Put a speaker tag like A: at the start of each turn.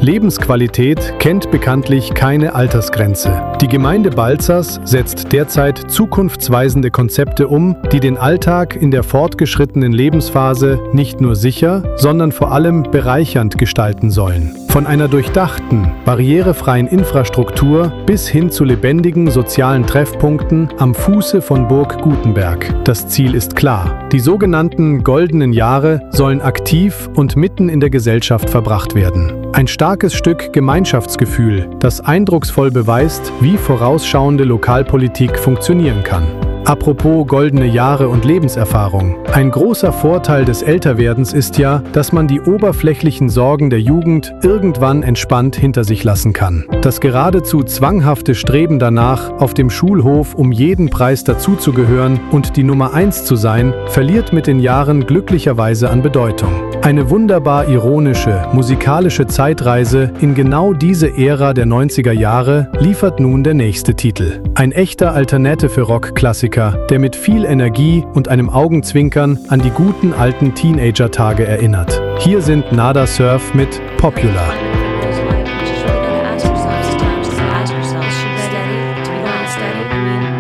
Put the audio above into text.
A: Lebensqualität kennt bekanntlich keine Altersgrenze. Die Gemeinde Balzers setzt derzeit zukunftsweisende Konzepte um, die den Alltag in der fortgeschrittenen Lebensphase nicht nur sicher, sondern vor allem bereichernd gestalten sollen. Von einer durchdachten, barrierefreien Infrastruktur bis hin zu lebendigen sozialen Treffpunkten am Fuße von Burg Gutenberg. Das Ziel ist klar. Die sogenannten goldenen Jahre sollen aktiv und mitten in der Gesellschaft verbracht werden. Ein starkes Stück Gemeinschaftsgefühl, das eindrucksvoll beweist, wie vorausschauende Lokalpolitik funktionieren kann. Apropos goldene Jahre und Lebenserfahrung. Ein großer Vorteil des Älterwerdens ist ja, dass man die oberflächlichen Sorgen der Jugend irgendwann entspannt hinter sich lassen kann. Das geradezu zwanghafte Streben danach, auf dem Schulhof um jeden Preis dazuzugehören und die Nummer 1 zu sein, verliert mit den Jahren glücklicherweise an Bedeutung. Eine wunderbar ironische, musikalische Zeitreise in genau diese Ära der 90er Jahre liefert nun der nächste Titel. Ein echter Alternative Rock-Klassiker, der mit viel Energie und einem Augenzwinkern an die guten alten Teenager-Tage erinnert. Hier sind Nada Surf mit Popular.